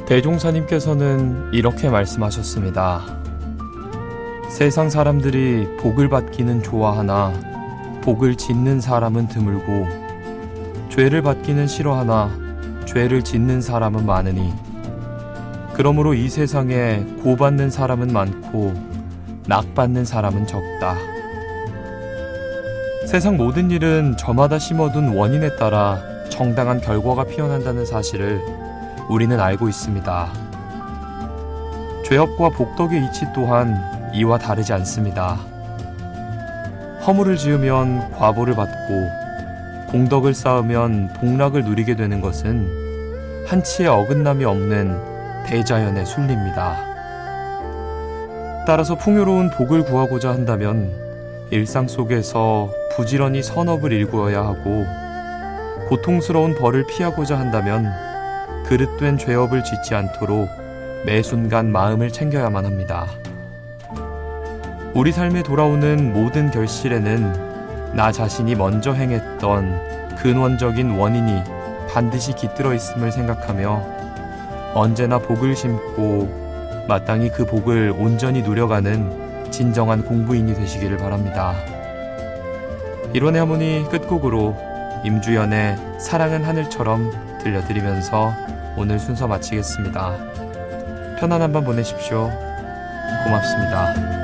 대종사님께서는 이렇게 말씀하셨습니다. 세상 사람들이 복을 받기는 좋아하나 복을 짓는 사람은 드물고 죄를 받기는 싫어하나 죄를 짓는 사람은 많으니 그러므로 이 세상에 고받는 사람은 많고 낙받는 사람은 적다. 세상 모든 일은 저마다 심어둔 원인에 따라 정당한 결과가 피어난다는 사실을 우리는 알고 있습니다. 죄업과 복덕의 이치 또한 이와 다르지 않습니다. 허물을 지으면 과보를 받고 공덕을 쌓으면 복락을 누리게 되는 것은 한치의 어긋남이 없는 대자연의 순리입니다. 따라서 풍요로운 복을 구하고자 한다면 일상 속에서 부지런히 선업을 일구어야 하고 고통스러운 벌을 피하고자 한다면 그릇된 죄업을 짓지 않도록 매 순간 마음을 챙겨야만 합니다. 우리 삶에 돌아오는 모든 결실에는 나 자신이 먼저 행했던 근원적인 원인이 반드시 깃들어 있음을 생각하며 언제나 복을 심고 마땅히 그 복을 온전히 누려가는 진정한 공부인이 되시기를 바랍니다. 일원의 하모니 끝곡으로 임주연의 사랑은 하늘처럼 들려드리면서 오늘 순서 마치겠습니다. 편안한 밤 보내십시오. 고맙습니다.